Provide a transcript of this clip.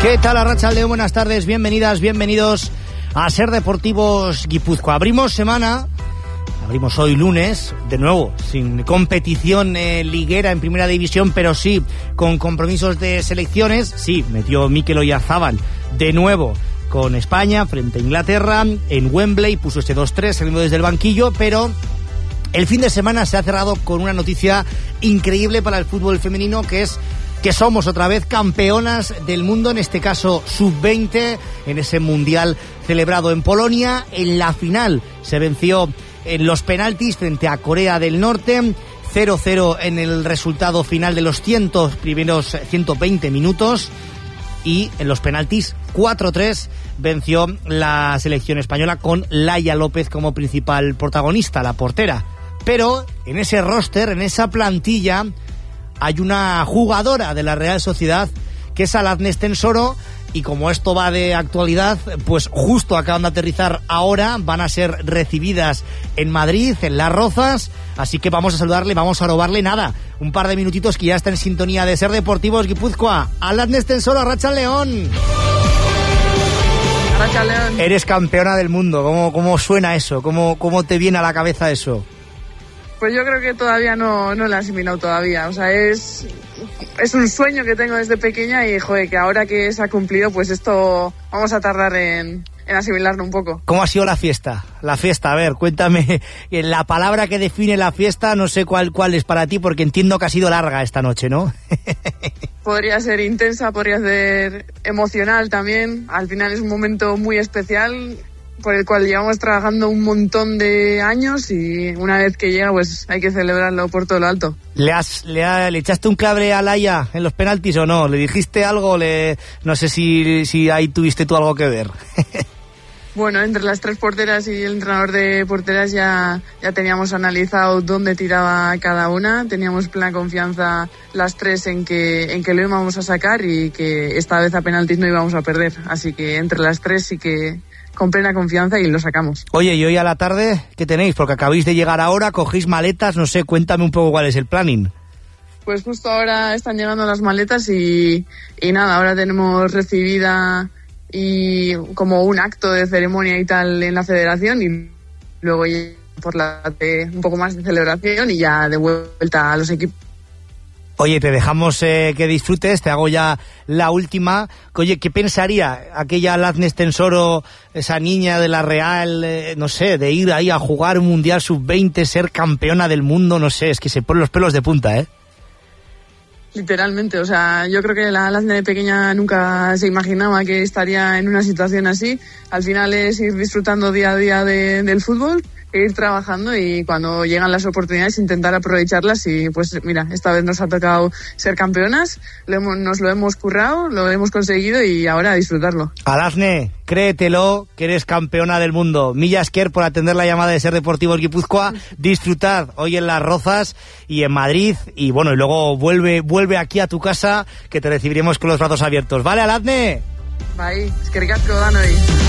¿Qué tal, Arratsaldeon? Buenas tardes, bienvenidas, bienvenidos a Ser Deportivos Guipúzcoa. Abrimos semana, abrimos hoy lunes, de nuevo, sin competición liguera en primera división, pero sí con compromisos de selecciones. Sí, metió Mikel Oyarzabal de nuevo con España frente a Inglaterra en Wembley, puso este 2-3 saliendo desde el banquillo, pero el fin de semana se ha cerrado con una noticia increíble para el fútbol femenino, que es que somos otra vez campeonas del mundo, en este caso sub-20, en ese mundial celebrado en Polonia. En la final se venció en los penaltis frente a Corea del Norte, 0-0 en el resultado final de los primeros 120 minutos, y en los penaltis 4-3 venció la selección española con Laia López como principal protagonista, la portera. Pero en ese roster, en esa plantilla, hay una jugadora de la Real Sociedad que es Aladne Estenssoro, y como esto va de actualidad, pues justo acaban de aterrizar ahora, van a ser recibidas en Madrid, en Las Rozas, así que vamos a saludarle, vamos a robarle nada, un par de minutitos, que ya está en sintonía de Ser Deportivos Guipúzcoa. Aladne Estenssoro, Arratsaldeon. Arratsaldeon. Eres campeona del mundo, ¿cómo suena eso? ¿Cómo te viene a la cabeza eso? Pues yo creo que todavía no lo he asimilado todavía. O sea, es un sueño que tengo desde pequeña y, joder, que ahora que se ha cumplido, pues esto vamos a tardar en asimilarlo un poco. ¿Cómo ha sido la fiesta? La fiesta, a ver, cuéntame la palabra que define la fiesta, no sé cuál es para ti, porque entiendo que ha sido larga esta noche, ¿no? Podría ser intensa, podría ser emocional también. Al final es un momento muy especial, por el cual llevamos trabajando un montón de años, y una vez que llega, pues hay que celebrarlo por todo lo alto. ¿Le echaste un clave a Laia en los penaltis o no? ¿Le dijiste algo? No sé si ahí tuviste tú algo que ver. Bueno, entre las tres porteras y el entrenador de porteras ya teníamos analizado dónde tiraba cada una. Teníamos plena confianza las tres en que lo íbamos a sacar, y que esta vez a penaltis no íbamos a perder. Así que entre las tres sí que con plena confianza, y lo sacamos. Oye, ¿y hoy a la tarde qué tenéis? Porque acabáis de llegar ahora, cogéis maletas, no sé, cuéntame un poco cuál es el planning. Pues justo ahora están llegando las maletas y nada, ahora tenemos recibida y como un acto de ceremonia y tal en la federación, y luego por un poco más de celebración y ya de vuelta a los equipos. Oye, te dejamos que disfrutes, te hago ya la última. Oye, ¿qué pensaría aquella Aladne Estenssoro, esa niña de la Real, no sé, de ir ahí a jugar un Mundial Sub-20, ser campeona del mundo? No sé, es que se ponen los pelos de punta, ¿eh? Literalmente, o sea, yo creo que la Aladne de pequeña nunca se imaginaba que estaría en una situación así. Al final es ir disfrutando día a día del fútbol, ir trabajando, y cuando llegan las oportunidades intentar aprovecharlas. Y pues mira, esta vez nos ha tocado ser campeonas, nos lo hemos currado, lo hemos conseguido, y ahora a disfrutarlo. Aladne, créetelo que eres campeona del mundo. Mila esker por atender la llamada de Ser Deportivos Guipúzcoa. Disfrutad hoy en Las Rozas y en Madrid, y bueno, y luego vuelve aquí a tu casa, que te recibiremos con los brazos abiertos. ¿Vale, Aladne? Bai, eskerrik asko danoi.